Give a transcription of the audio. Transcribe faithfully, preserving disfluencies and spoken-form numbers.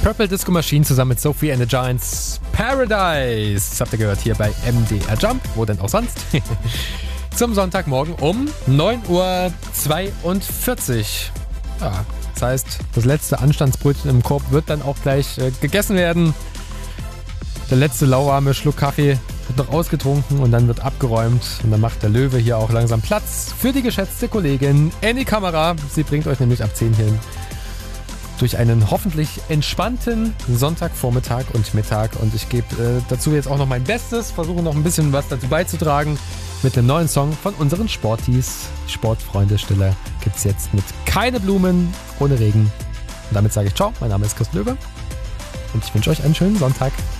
Purple Disco Machine zusammen mit Sophie and the Giants. Paradise. Das habt ihr gehört hier bei M D R Jump. Wo denn auch sonst? Zum Sonntagmorgen um neun Uhr zweiundvierzig. Ja, das heißt, das letzte Anstandsbrötchen im Korb wird dann auch gleich äh, gegessen werden. Der letzte lauwarme Schluck Kaffee wird noch ausgetrunken und dann wird abgeräumt. Und dann macht der Löwe hier auch langsam Platz für die geschätzte Kollegin Annie Kamera. Sie bringt euch nämlich ab zehn hin durch einen hoffentlich entspannten Sonntagvormittag und Mittag. Und ich gebe äh, dazu jetzt auch noch mein Bestes, versuche noch ein bisschen was dazu beizutragen mit dem neuen Song von unseren Sporties. Sportfreunde-Stille gibt es jetzt mit Keine Blumen ohne Regen. Und damit sage ich ciao, mein Name ist Chris Löwe und ich wünsche euch einen schönen Sonntag.